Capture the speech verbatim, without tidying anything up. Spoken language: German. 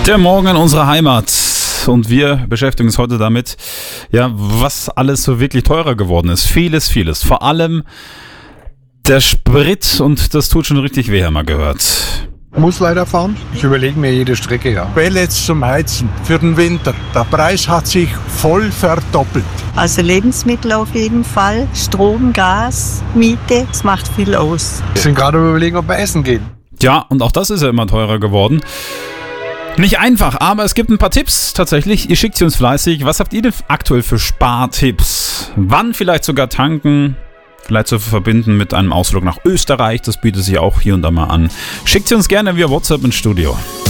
Der Morgen in unserer Heimat. Und wir beschäftigen uns heute damit, ja, was alles so wirklich teurer geworden ist. Vieles, vieles. Vor allem der Sprit, und das tut schon richtig weh, haben wir gehört. Muss leider fahren. Ich überlege mir jede Strecke, ja. Pellets zum Heizen für den Winter. Der Preis hat sich voll verdoppelt. Also Lebensmittel auf jeden Fall, Strom, Gas, Miete, das macht viel aus. Wir sind gerade überlegen, ob wir essen gehen. Ja, und auch das ist ja immer teurer geworden. Nicht einfach, aber es gibt ein paar Tipps tatsächlich. Ihr schickt sie uns fleißig. Was habt ihr denn aktuell für Spartipps? Wann vielleicht sogar tanken? Vielleicht zu verbinden mit einem Ausflug nach Österreich. Das bietet sich auch hier und da mal an. Schickt sie uns gerne via WhatsApp ins Studio.